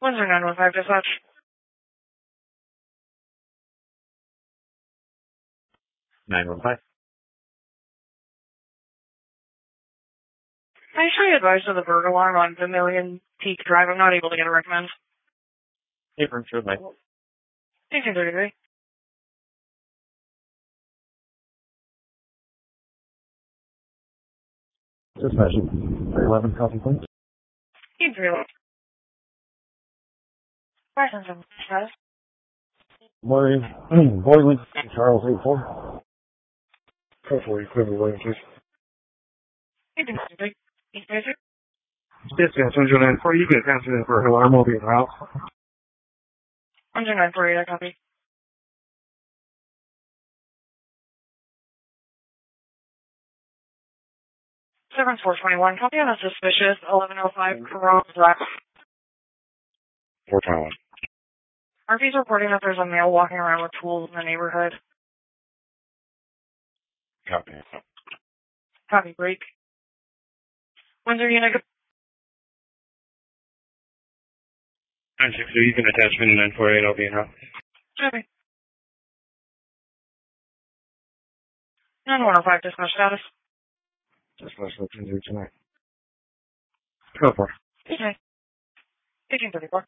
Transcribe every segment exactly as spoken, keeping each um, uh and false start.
Windsor nine one five dispatch. nine one five. I actually advised of the bird alarm on Vermilion Peak Drive. I'm not able to get a recommend. Hey, from True Mike. eighteen thirty-three. Dispatch. eleven copy, please. eighteen thirty-three. License and status. Boy, Boy Lincoln, Charles eight four. Code for you, Quiver William, please. eighteen thirty-three. eighteen thirty-three. Dispatch, Windsor nine four, you get transferred in for alarm will be in the house. Windsor nine forty-eight, I copy. seven four twenty-one, copy on a suspicious eleven oh five Corona Drive. four twenty-one. R P's reporting that there's a male walking around with tools in the neighborhood. Copy. Copy, break. Windsor unit. nine six two, you can attach Mini nine four eight, I'll be in house. Copy. nine one oh five, dispatch status. Dispatch, looking through tonight. Go for it. Okay. eighteen thirty-four.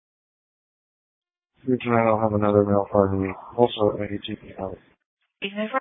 Through tonight, I'll have another mail party, also at A T P house. eighteen thirty-four.